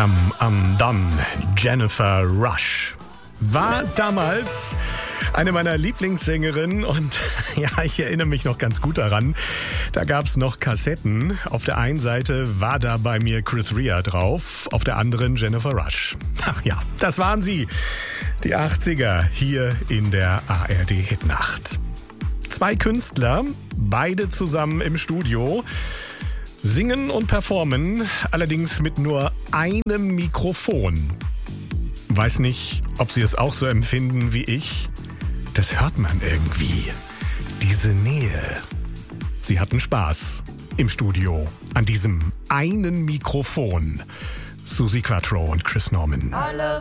Come Undone, Jennifer Rush. War damals eine meiner Lieblingssängerinnen und ja, ich erinnere mich noch ganz gut daran. Da gab es noch Kassetten. Auf der einen Seite war da bei mir Chris Rea drauf, auf der anderen Jennifer Rush. Ach ja, das waren sie, die 80er hier in der ARD-Hitnacht. Zwei Künstler, beide zusammen im Studio, singen und performen, allerdings mit nur einem Mikrofon. Weiß nicht, ob Sie es auch so empfinden wie ich. Das hört man irgendwie. Diese Nähe. Sie hatten Spaß im Studio an diesem einen Mikrofon. Suzi Quatro und Chris Norman. Our love